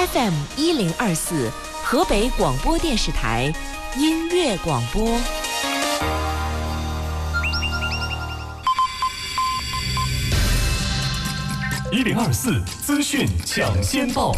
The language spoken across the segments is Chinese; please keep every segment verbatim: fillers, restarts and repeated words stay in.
F M 一零二四，河北广播电视台音乐广播。 一零二四资讯抢先报。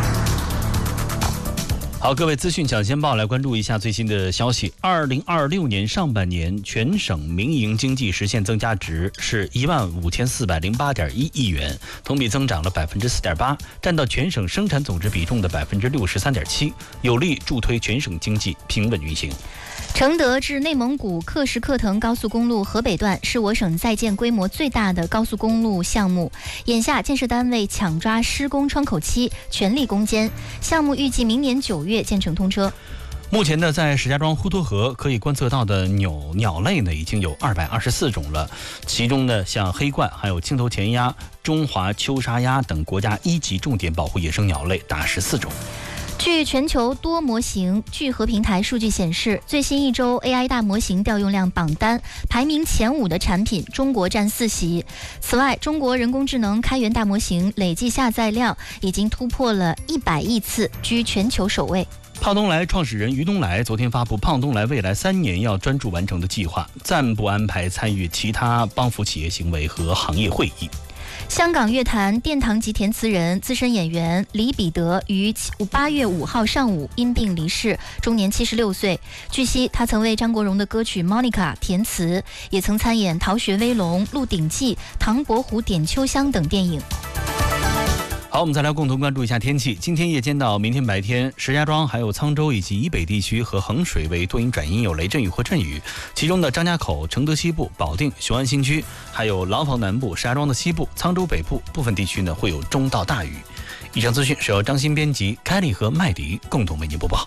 好，各位资讯抢先报来关注一下最新的消息。二零二六年上半年全省民营经济实现增加值是一万五千四百零八点一亿元，同比增长了百分之四点八，占到全省生产总值比重的百分之六十三点七，有力助推全省经济平稳运行。 承德至内蒙古克什克腾高速公路河北段是我省在建规模最大的高速公路项目，眼下建设单位抢抓施工窗口期，全力攻坚，项目预计明年九月建成通车。 目前呢，在石家庄滹沱河可以观测到的鸟鸟类呢，已经有二百二十四种了。其中呢，像黑冠、还有青头前鸭、中华秋沙鸭等国家一级重点保护野生鸟类达十四种。 据全球多模型聚合平台数据显示，最新一周 A I 大模型调用量榜单排名前五的产品，中国占四席。此外，中国人工智能开源大模型累计下载量已经突破了一百亿次，居全球首位。 胖东来创始人于东来昨天发布胖东来未来三年要专注完成的计划，暂不安排参与其他帮扶企业行为和行业会议。 香港乐坛殿堂级填词人、资深演员李彼得于八月五号上午因病离世，终年七十六岁。据悉，他曾为张国荣的歌曲《Monica》填词，也曾参演《逃学威龙》《鹿鼎记》《唐伯虎点秋香》等电影。 好，我们再来共同关注一下天气。今天夜间到明天白天，石家庄还有沧州以及以北地区和衡水为多云转阴，有雷阵雨或阵雨。其中的张家口、承德西部、保定、雄安新区，还有廊坊南部、石家庄的西部、沧州北部部分地区呢会有中到大雨。以上资讯是由张鑫编辑，凯里和麦迪共同为您播报。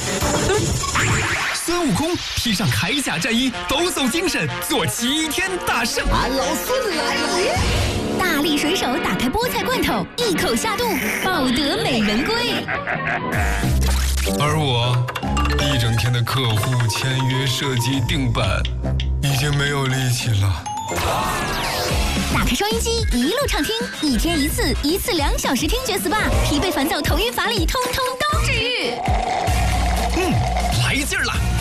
孙悟空披上铠甲战衣，抖擞精神，做齐天大圣。 俺老孙来了！ 大力水手打开菠菜罐头，一口下肚，抱得美人归。 而我一整天的客户签约、设计、定版，已经没有力气了。 打开收音机，一路畅听，一天一次，一次两小时听觉 S P A， 疲惫烦躁、头晕乏力，通通都治愈。 嗯，来劲儿了！